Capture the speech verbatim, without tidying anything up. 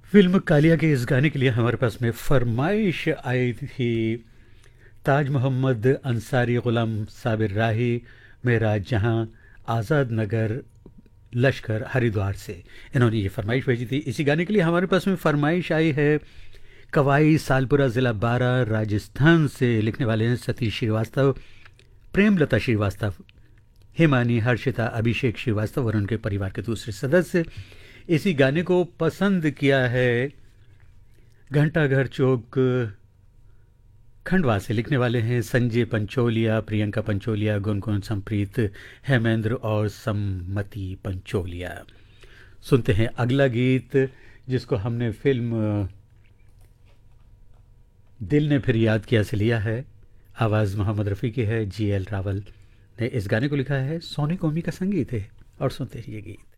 Film Kaliya के इस गाने के लिए हमारे पास में फरमाइश आई थी। ताज मोहम्मद अंसारी, गुलाम साबिर राही, मेरा जहां, आज़ाद नगर, लश्कर हरिद्वार से इन्होंने ये फरमाइश भेजी थी। इसी गाने के लिए हमारे पास में फरमाइश आई है कवाई सालपुरा ज़िला बारा राजस्थान से। लिखने वाले हैं सतीश श्रीवास्तव, प्रेमलता श्रीवास्तव, हिमानी, हर्षिता, अभिषेक श्रीवास्तव और उनके परिवार के दूसरे सदस्य। इसी गाने को पसंद किया है घंटाघर चौक खंडवा से। लिखने वाले हैं संजय पंचोलिया, प्रियंका पंचोलिया, गुनगुन संप्रीत, हेमेंद्र और सम्मति पंचोलिया। सुनते हैं अगला गीत जिसको हमने फिल्म दिल ने फिर याद किया से लिया है। आवाज़ मोहम्मद रफ़ी की है, जी एल रावल ने इस गाने को लिखा है, सोनी कोमी का संगीत है। और सुनते हैं ये गीत।